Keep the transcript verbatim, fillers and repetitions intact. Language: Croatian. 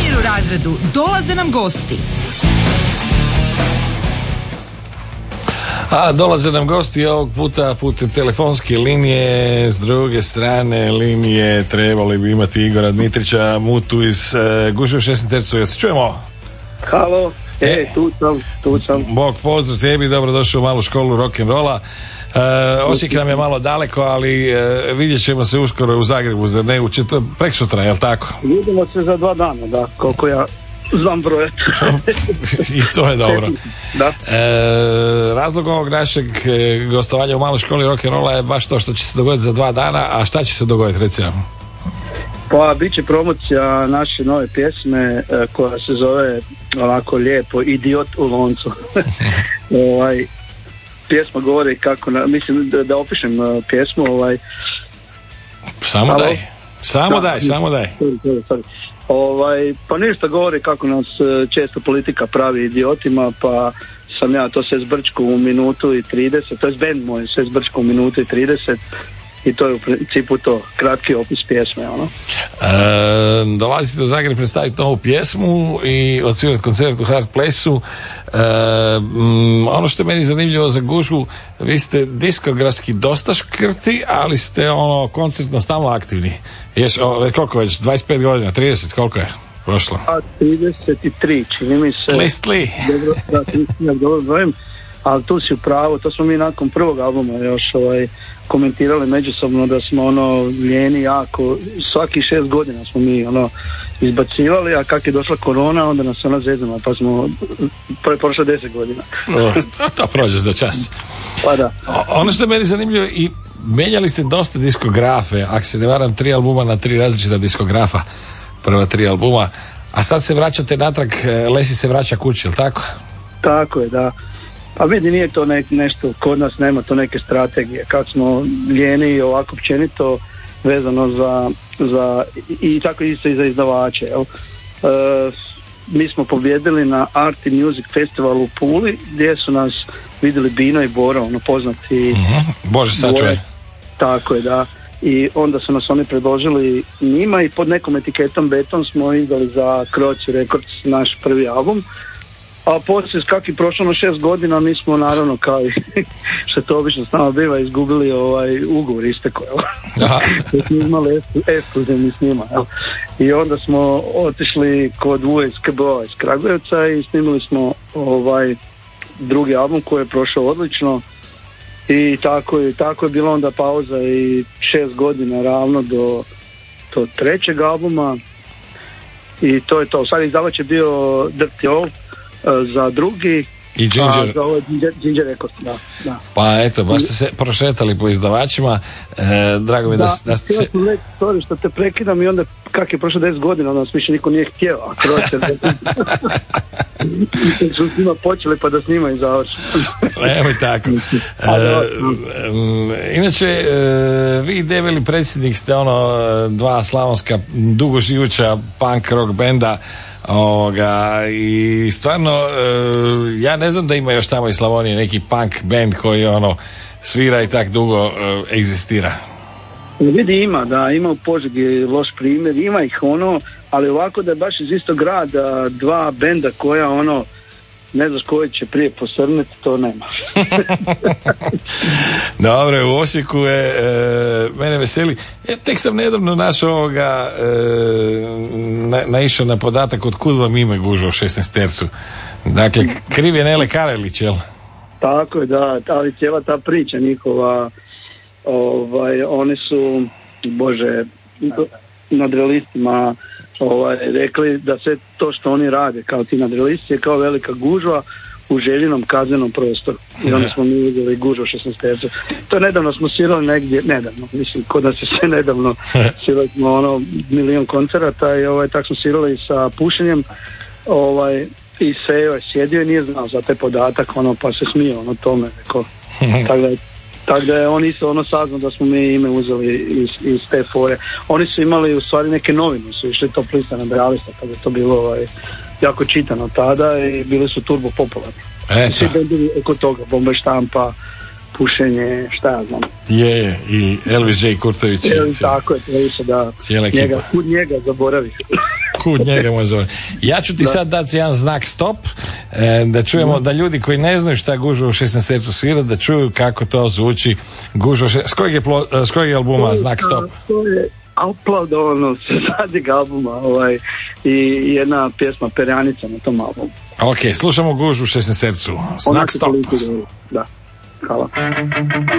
Večer u razredu dolaze nam gosti. A dolaze nam gosti ovog puta putem telefonske linije. S druge strane linije trebali bi imati Igora Dmitrića Mutu iz uh, Gužve u šesnaestom tercu. Jel se čujemo? Halo, e, e, tu sam, tu sam. Bog pozdrav tebi, dobrodošao u malu školu rock'n'rolla. Uh, Osijek nam je malo daleko, ali uh, vidjet ćemo se uskoro u Zagrebu, zar ne? Uče to preksutra, jel tako? Vidimo se za dva dana, da, koliko ja znam brojati. I to je dobro. Da. E, razlog ovog našeg gostovanja u maloj školi rock'n'rolla je baš to što će se dogoditi za dva dana, a šta će se dogoditi, recimo? Pa, bit će promocija naše nove pjesme koja se zove ovako lijepo Idiot u loncu. ovaj, pjesma govori kako, na, mislim da, da opišem pjesmu. Ovaj, samo daj, samo daj, samo daj. Sorry, sorry, sorry. Ovaj, pa ništa govori kako nas često politika pravi idiotima, pa sam ja to sve zbrčku u minutu i trideset, to je band moj, sve zbrčku u minutu i trideset i to je u principu to, kratki opis pjesme. Ono. E, dolazite do Zagreba predstaviti novu pjesmu i odsvirati koncert u Hard Place-u. E, m, ono što je meni zanimljivo za Gužvu, vi ste diskografski dosta škrti, ali ste ono koncertno stalno aktivni. Ješ, o, koliko već, dvadeset pet godina, trideset, koliko je prošlo? A, trideset tri, čini mi se. Listli. Dobro, da, ja dobro brojem, ali tu si u pravu, to smo mi nakon prvog albuma još ovaj, komentirali međusobno da smo ono ljeni jako, svaki šest godina smo mi ono izbacivali, a kak je došla korona onda nas ona zeznula, pa smo pre prošlo deset godina. O, to, to prođe za čas. Pa da. O, ono što je meni zanimljivo, i menjali ste dosta diskografe, ako se ne varam, tri albuma na tri različita diskografa, prva tri albuma, a sad se vraćate natrag, Lesi se vraća kući, jel tako? Tako je, da. Pa vidi, nije to ne, nešto, kod nas nema to neke strategije, kad smo ljeni ovako općenito vezano za, za i tako isto i za izdavače, jel? E, mi smo pobjedili na Art and Music Festivalu u Puli, gdje su nas vidjeli Bino i Boro, ono poznati. Mm-hmm. Bože, sačuvaj. Tako je, da. I onda su nas oni predložili njima i pod nekom etiketom Beton smo izdali za Croatia Records naš prvi album. A poslije kak je prošlo na šest godina mi smo naravno kao i što to obično s nama biva izgubili ovaj ugovor isteko, jer smo imali ekskluzivni s njima, jel? I onda smo otišli kod U S K B-a iz Kragujevca i snimili smo ovaj drugi album koji je prošao odlično i tako je, tako je bilo onda pauza i šest godina ravno do, do trećeg albuma i to je to. Sad izdavač je bio Dirty Old za drugi i Ginger, za ovaj Ginger, Ginger Records, da, da. Pa eto, baš ste se prošetali po izdavačima, e, drago mi da, da, da ste se... Sorry što te prekidam i onda kak je prošlo deset godina, onda nas više niko nije htio, a Croatia su s njima počeli pa da snimaju završeno. Nemoj tako. E, inače, e, vi debeli predsjednik ste ono dva slavonska dugo živuća punk rock benda. Ovoga, i stvarno e, ja ne znam da ima još tamo iz Slavonije neki punk band koji ono svira i tak dugo e, egzistira. Vidi, ima, da, ima u Požegi loš primjer, ima ih ono, ali ovako da je baš iz istog grada dva benda koja ono ne znaš koji će prije posrnuti, to nema. Dobro, u Osijeku je, e, mene veseli, e, tek sam nedavno našao ovoga, e, na, naišao na podatak od kud vam ime Gužva u šesnaestom tercu. Dakle, kriv je Nele Karelić, jel? Tako je, da, ali cijela ta priča njihova, ovaj, oni su, bože, nadrealistima ovaj, rekli da sve to što oni rade kao ti nadrealisti je kao velika gužva u željenom kaznenom prostoru. I onda smo mi vidjeli Gužva šesnaestom tercu. To nedavno smo svirali negdje, nedavno, mislim, kod nas je sve nedavno, svirali smo ono milion koncerata i ovaj, tak smo svirali sa pušenjem, ovaj, i Sejo je sjedio i nije znao za taj podatak, ono, pa se smio ono tome, rekao. Tako da je Tako da je on isto ono saznao da smo mi ime uzeli iz, iz te fore. Oni su imali u stvari neke novine, su išli Top lista nadrealista, kada je to bilo ovaj, jako čitano tada i bili su turbo popularni. Svi bendovi oko toga, Bomba i štampa, pušenje, šta ja znam. Je, je, i Elvis J. Kurtović. Je, tako je, to više da njega, kud njega zaboravi. Kud njega može zaboravi. Ja ću ti da. sad dati jedan znak stop, e, da čujemo, mm. da ljudi koji ne znaju šta Gužva u šesnaest Hercu svira, da čuju kako to zvuči Gužva. S kojeg je, plo, s kojeg je albuma to, znak stop? To je aplaudovano sa zadnjeg albuma, ovaj, i jedna pjesma Perjanica na tom albumu. Ok, slušamo Gužvu u šesnaest Hercu. Znak stop. Da, hvala.